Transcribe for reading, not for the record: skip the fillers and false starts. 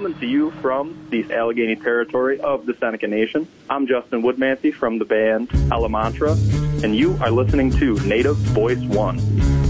coming to you from the Allegheny territory of the Seneca Nation. I'm Justin Woodmansey from the band Alamantra, and you are listening to Native Voice One.